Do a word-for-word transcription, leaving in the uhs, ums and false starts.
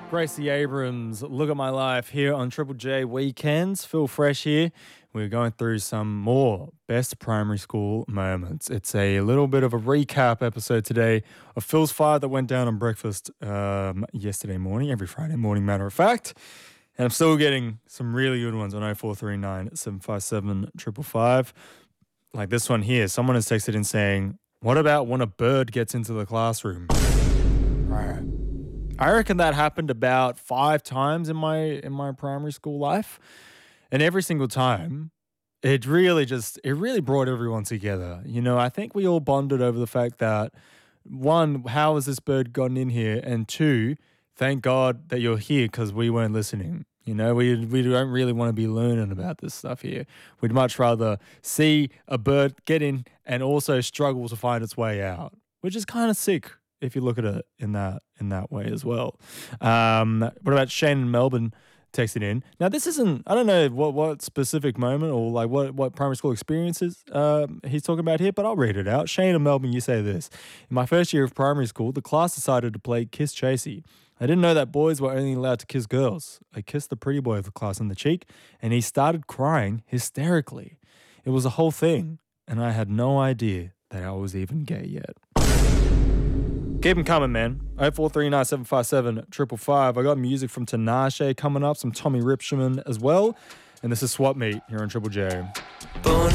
Gracie Abrams, Look at My Life here on Triple J Weekends. Phil Fresh here. We're going through some more best primary school moments. It's a little bit of a recap episode today of Phil's Fire that went down on breakfast um, yesterday morning, every Friday morning, matter of fact. And I'm still getting some really good ones on oh four three nine, seven five seven, five five five. Like this one here. Someone has texted in saying, what about when a bird gets into the classroom? Right. I reckon that happened about five times in my in my primary school life. And every single time, it really just, it really brought everyone together. You know, I think we all bonded over the fact that, one, how has this bird gotten in here? And two, thank God that you're here because we weren't listening. You know, we we don't really want to be learning about this stuff here. We'd much rather see a bird get in and also struggle to find its way out, which is kind of sick if you look at it in that in that way as well. Um, what about Shane in Melbourne texted in? Now, this isn't, I don't know what, what specific moment or like what, what primary school experiences uh, he's talking about here, but I'll read it out. Shane in Melbourne, you say this. In my first year of primary school, the class decided to play Kiss Chasey. I didn't know that boys were only allowed to kiss girls. I kissed the pretty boy of the class on the cheek, and he started crying hysterically. It was a whole thing, and I had no idea that I was even gay yet. Keep them coming, man. oh four three nine, seven five seven, five five five. I got music from Tinashe coming up, some Tommy Ripsherman as well. And this is Swap Meet here on Triple J.